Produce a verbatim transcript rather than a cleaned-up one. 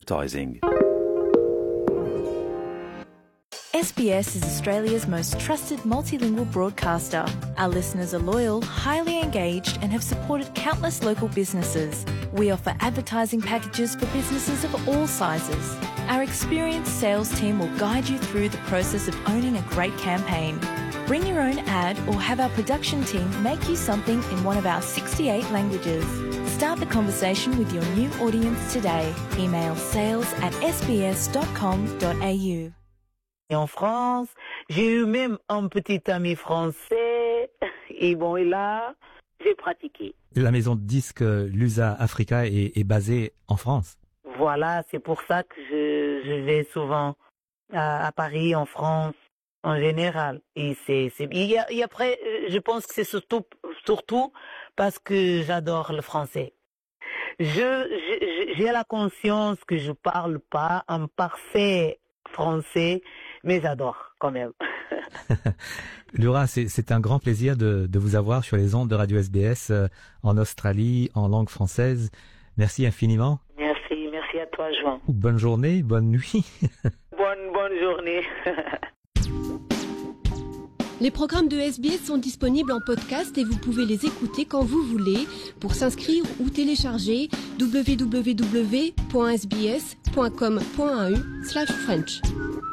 advertising. S B S is Australia's most trusted multilingual broadcaster. Our listeners are loyal, highly engaged, and have supported countless local businesses. We offer advertising packages for businesses of all sizes. Our experienced sales team will guide you through the process of owning a great campaign. Bring your own ad or have our production team make you something in one of our sixty-eight languages. Start the conversation with your new audience today. Email sales at s b s dot com dot a u. Et en France, j'ai eu même un petit ami français, et bon, et là, j'ai pratiqué. La maison de disques Lusa Africa est, est basée en France. Voilà, c'est pour ça que je, je vais souvent à, à Paris, en France, en général. Et c'est, c'est, et, et après, je pense que c'est surtout, surtout parce que j'adore le français. Je, je, j'ai la conscience que je parle pas un parfait français, mais j'adore quand même. Lura, c'est, c'est un grand plaisir de, de vous avoir sur les ondes de Radio S B S euh, en Australie, en langue française. Merci infiniment. Merci, merci à toi, Joan. Bonne journée, bonne nuit. bonne, bonne journée. Les programmes de S B S sont disponibles en podcast et vous pouvez les écouter quand vous voulez. Pour s'inscrire ou télécharger, w w w point s b s point com point a u slash french.